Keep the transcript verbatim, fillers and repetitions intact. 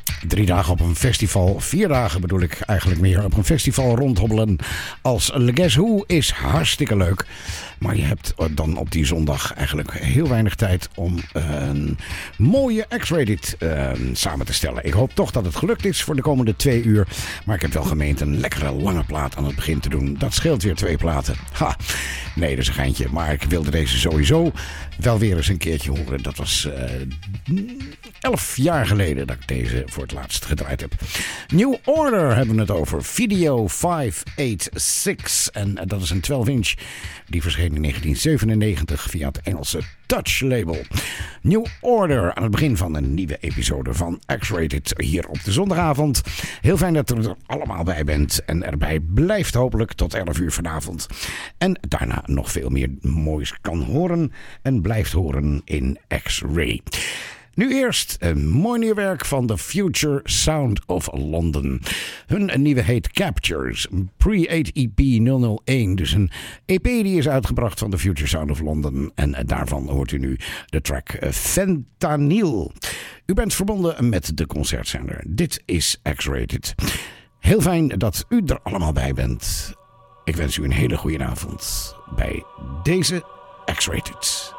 Drie dagen op een festival, vier dagen bedoel ik eigenlijk meer, op een festival rondhobbelen als Guess Who is hartstikke leuk. Maar je hebt dan op die zondag eigenlijk heel weinig tijd om een mooie X-Rated uh, samen te stellen. Ik hoop toch dat het gelukt is voor de komende twee uur. Maar ik heb wel gemeend een lekkere lange plaat aan het begin te doen. Dat scheelt weer twee platen. Ha, nee, dat is een geintje. Maar ik wilde deze sowieso wel weer eens een keertje horen. Dat was uh, elf jaar geleden dat ik deze voor het laatst gedraaid heb. New Order hebben we het over. Video vijfhonderdzevenennegentig. En dat is een twaalf inch. Die verscheen in negentien zevenennegentig via het Engelse Touch label. New Order aan het begin van een nieuwe episode van X-Rated hier op de zondagavond. Heel fijn dat u er allemaal bij bent en erbij blijft hopelijk tot elf uur vanavond. En daarna nog veel meer moois kan horen en blijft horen in X-Ray. Nu eerst een mooi nieuw werk van The Future Sound of London. Hun nieuwe heet Captures, Pre-eight E P nul nul één. Dus een E P die is uitgebracht van The Future Sound of London. En daarvan hoort u nu de track Fentanyl. U bent verbonden met de concertzender. Dit is X-Rated. Heel fijn dat u er allemaal bij bent. Ik wens u een hele goede avond bij deze X-Rated.